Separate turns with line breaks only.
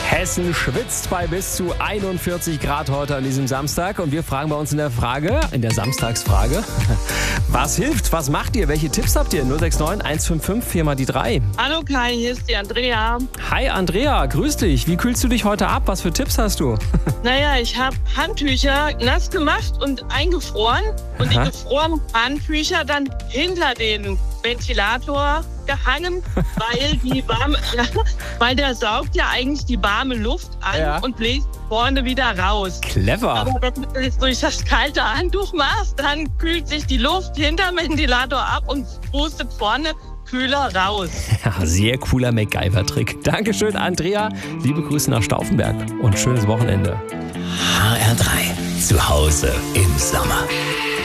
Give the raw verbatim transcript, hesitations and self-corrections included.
Hessen schwitzt bei bis zu einundvierzig Grad heute an diesem Samstag. Und wir fragen bei uns in der Frage, in der Samstagsfrage, was hilft, was macht ihr, welche Tipps habt ihr? null sechs neun eins fünf fünf vier mal die drei.
Hallo Kai, hier ist die Andrea.
Hi Andrea, grüß dich. Wie kühlst du dich heute ab? Was für Tipps hast du?
Naja, ich habe Handtücher nass gemacht und eingefroren. Und
Aha.
die gefrorenen Handtücher dann hinter den Ventilator gehangen, weil die warme, ja, weil der saugt ja eigentlich die warme Luft an
Ja.
und bläst vorne wieder raus.
Clever.
Aber wenn du es durch das kalte Handtuch machst, dann kühlt sich die Luft hinterm Ventilator ab und pustet vorne kühler raus.
Ja, sehr cooler MacGyver-Trick. Dankeschön, Andrea. Liebe Grüße nach Stauffenberg und schönes Wochenende.
H R drei. Zu Hause im Sommer.